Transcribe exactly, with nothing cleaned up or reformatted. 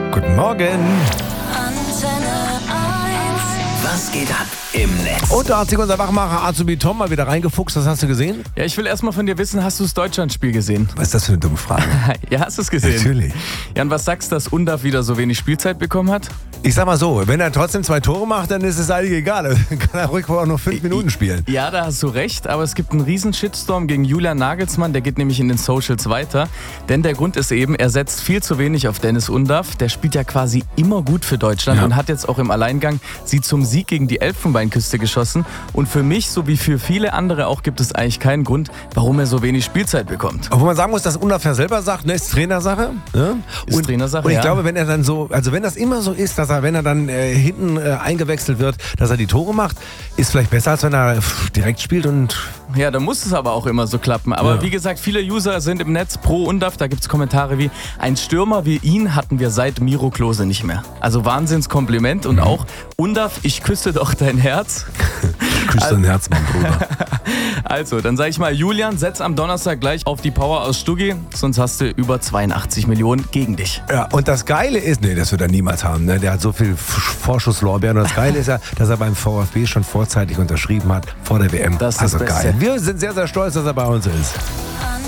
Guten Morgen. Was geht ab im Netz? Und da hat sich unser Wachmacher Azubi Tom mal wieder reingefuchst. Das hast du gesehen? Ja, ich will erstmal von dir wissen, hast du das Deutschlandspiel gesehen? Was ist das für eine dumme Frage? Ja, hast du es gesehen? Natürlich. Ja, und was sagst du, dass Undav wieder so wenig Spielzeit bekommen hat? Ich sag mal so, wenn er trotzdem zwei Tore macht, dann ist es eigentlich egal. Dann kann er ruhig auch noch fünf Minuten spielen. Ja, da hast du recht, aber es gibt einen riesen Shitstorm gegen Julian Nagelsmann, der geht nämlich in den Socials weiter. Denn der Grund ist eben, er setzt viel zu wenig auf Dennis Undav. Der spielt ja quasi immer gut für Deutschland Ja. und hat jetzt auch im Alleingang sie zum Sieg gegen die Elfenbeinküste geschossen. Und für mich, so wie für viele andere auch, gibt es eigentlich keinen Grund, warum er so wenig Spielzeit bekommt. Obwohl man sagen muss, dass Undav ja selber sagt, ne, ist Trainersache. Ne? Ist und, Trainersache, Und ich ja. glaube, wenn er dann so, also wenn das immer so ist, dass er, wenn er dann äh, hinten äh, eingewechselt wird, dass er die Tore macht, ist vielleicht besser, als wenn er pff, direkt spielt und... Ja, da muss es aber auch immer so klappen. Aber Ja. wie gesagt, viele User sind im Netz pro Undav. Da gibt es Kommentare wie, ein Stürmer wie ihn hatten wir seit Miro Klose nicht mehr. Also Wahnsinnskompliment und auch, Undav, ich küsse doch dein Herz. Küss dein Herz, mein Bruder. Also, dann sage ich mal, Julian, setz am Donnerstag gleich auf die Power aus Stuggi, sonst hast du über zweiundachtzig Millionen gegen dich. Ja, und das Geile ist, nee, das wird er niemals haben, ne? Der hat so viel F- Vorschusslorbeeren. Und das Geile ist ja, dass er beim VfB schon vorzeitig unterschrieben hat, vor der W M. Das ist also das Beste. geil. Wir sind sehr, sehr stolz, dass er bei uns ist.